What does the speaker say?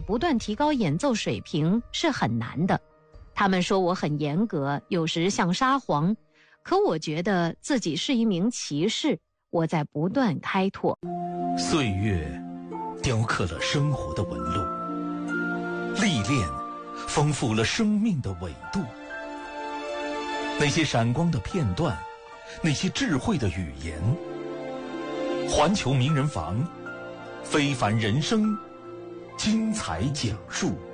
不断提高演奏水平是很难的。他们说我很严格，有时像沙皇，可我觉得自己是一名骑士，我在不断开拓。 岁月雕刻了生活的纹路，历练丰富了生命的纬度。那些闪光的片段，那些智慧的语言，环球名人房，非凡人生，精彩讲述。